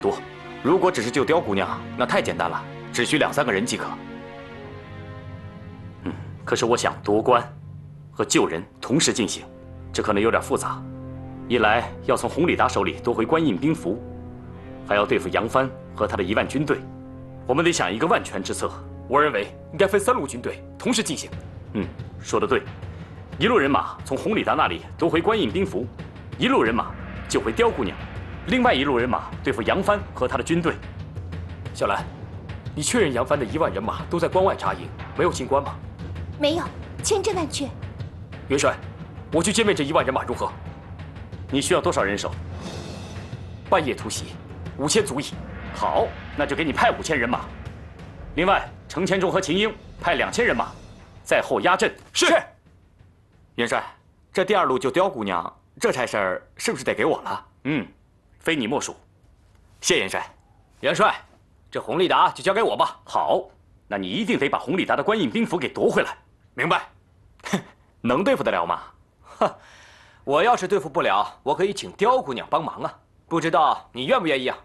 多。如果只是救刁姑娘，那太简单了，只需2、3个人即可。可是我想夺关和救人同时进行，这可能有点复杂。一来要从弘里达手里夺回官印兵符，还要对付杨帆和他的1万军队，我们得想一个万全之策。 我认为应该分3路军队同时进行。 说得对。1路人马从弘里达那里夺回官印兵符，1路人马救回刁姑娘，另外1路人马对付杨帆和他的军队。 小兰，你确认杨帆的1万人马都在关外扎营，没有进关吗？ 没有，千真万确。 元帅，我去歼灭这1万人马如何？ 你需要多少人手？ 半夜突袭，5000足矣。 好，那就给你派5000人马。另外，程千钟和秦英派2000人马，在后压阵。 是。 元帅，这第2路救刁姑娘这差事儿是不是得给我了？非你莫属。谢元帅。 元帅，这弘里达就交给我吧。 好，那你一定得把弘里达的官印兵符给夺回来。 明白。 能对付得了吗？ 我要是对付不了，我可以请刁姑娘帮忙啊。不知道你愿不愿意啊？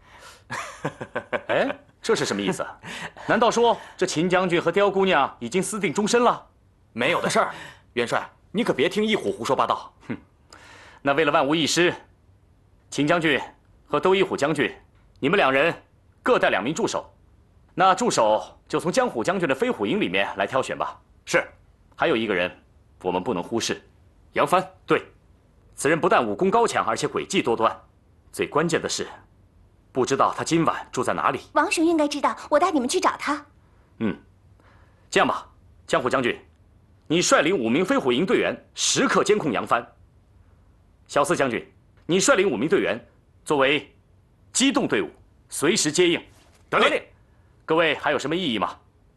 哎，这是什么意思？难道说这秦将军和刁姑娘已经私定终身了？ 没有的事儿。元帅，你可别听一虎胡说八道。 那为了万无一失，秦将军和窦一虎将军，你们2人各带2名助手。那助手就从江虎将军的飞虎营里面来挑选吧。 是。 还有1个人，我们不能忽视。 杨帆。 对，此人不但武功高强，而且诡计多端。最关键的是，不知道他今晚住在哪里。 王雄应该知道，我带你们去找他。 这样吧，江虎将军，你率领5名飞虎营队员，时刻监控杨帆。小四将军，你率领5名队员，作为机动队伍，随时接应。 得令。 各位还有什么异议吗？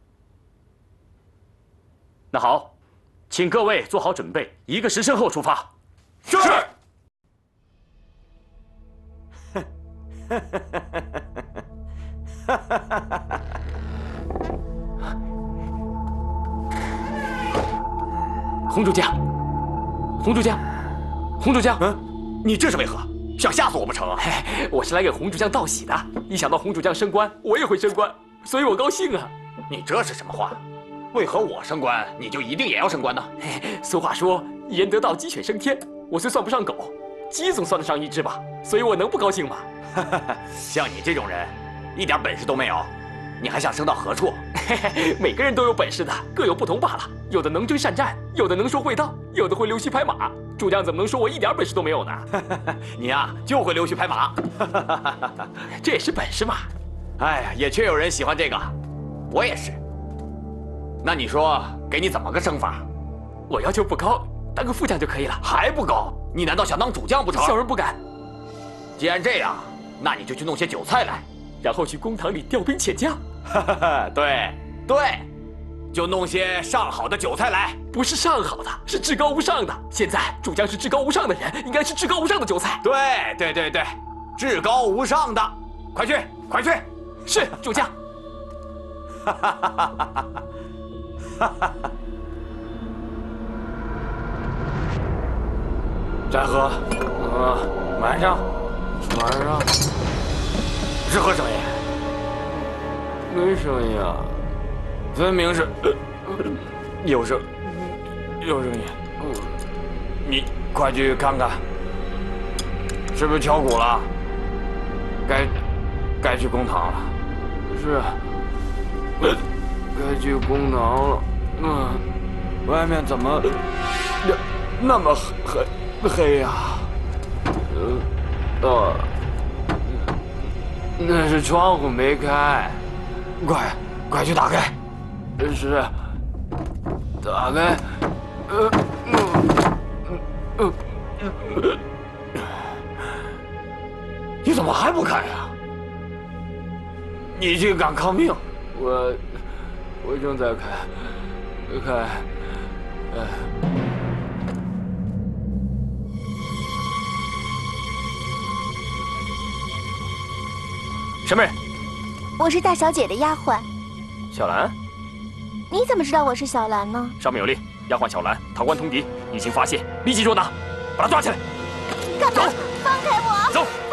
那好，请各位做好准备，1个时辰后出发。 是。洪主将，洪主将，洪主将， 你这是为何？想吓死我不成啊？ 我是来给洪主将道喜的。一想到洪主将升官，我也会升官，所以我高兴啊。 你这是什么话？为何我升官，你就一定也要升官呢？ 俗话说，一人得道鸡犬升天。我虽算不上狗，鸡总算得上1只吧，所以我能不高兴吗？ 像你这种人，一点本事都没有，你还想升到何处？ 每个人都有本事的，各有不同罢了。有的能征善战，有的能说会道，有的会溜须拍马。主将怎么能说我一点本事都没有呢？ 你呀，就会溜须拍马。 这也是本事嘛。 哎呀，也确有人喜欢这个，我也是。那你说给你怎么个升法？ 我要求不高，当个副将就可以了。 还不高？你难道想当主将不成？ 小人不敢。 既然这样，那你就去弄些酒菜来， 然后去公堂里调兵遣将。 对，就弄些上好的酒菜来。 不是上好的，是至高无上的。现在主将是至高无上的人，应该是至高无上的酒菜。 对，至高无上的，快去！ 是主将。 再喝。晚上是何声音？没声音啊，分明是有声音。你快去看看，是不是敲鼓了？该去公堂了。是，该去公堂了。外面怎么那么黑呀？那是窗户没开，快去打开。是，打开。你怎么还不开呀？你竟敢抗命！我正在开。 什么人？ 我是大小姐的丫鬟。 小兰？ 你怎么知道我是小兰呢？ 上面有令，丫鬟小兰唐官通敌，一经发现立即捉拿，把她抓起来。 干嘛？放开我！ 走。